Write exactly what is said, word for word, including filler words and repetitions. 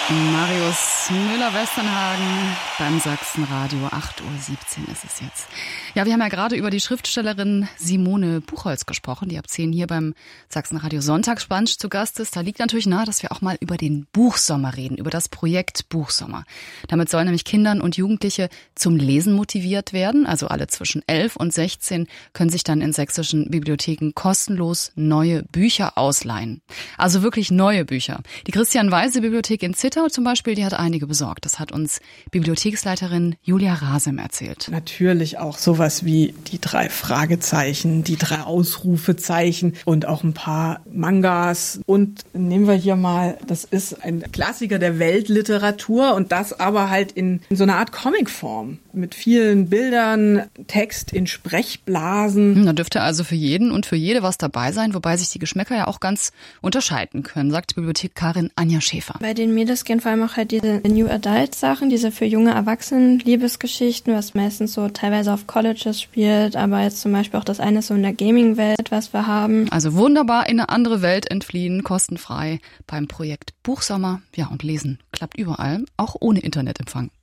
Marius Müller-Westernhagen beim Sachsenradio. acht Uhr siebzehn ist es jetzt. Ja, wir haben ja gerade über die Schriftstellerin Simone Buchholz gesprochen, die ab zehn hier beim Sachsenradio Sonntagsbrunch zu Gast ist. Da liegt natürlich nahe, dass wir auch mal über den Buchsommer reden, über das Projekt Buchsommer. Damit sollen nämlich Kindern und Jugendliche zum Lesen motiviert werden. Also alle zwischen elf und sechzehn können sich dann in sächsischen Bibliotheken kostenlos neue Bücher ausleihen. Also wirklich neue Bücher. Die Christian-Weise-Bibliothek in Zittau zum Beispiel, die hat einige besorgt. Das hat uns Bibliotheksleiterin Julia Rasem erzählt. Natürlich auch sowas wie die drei Fragezeichen, die drei Ausrufezeichen und auch ein paar Mangas. Und nehmen wir hier mal, das ist ein Klassiker der Weltliteratur und das aber halt in, in so einer Art Comicform mit vielen Bildern, Text in Sprechblasen. Da dürfte also für jeden und für jede was dabei sein, wobei sich die Geschmäcker ja auch ganz unterscheiden können, sagt Bibliothekarin Anja Schäfer. Bei den Mädels gehen vor allem auch halt diese New Adult Sachen, diese für junge Erwachsenen Liebesgeschichten, was meistens so teilweise auf Colleges spielt, aber jetzt zum Beispiel auch das eine so in der Gaming-Welt, was wir haben. Also wunderbar in eine andere Welt entfliehen, kostenfrei beim Projekt Buchsommer. Ja, und lesen klappt überall, auch ohne Internetempfang.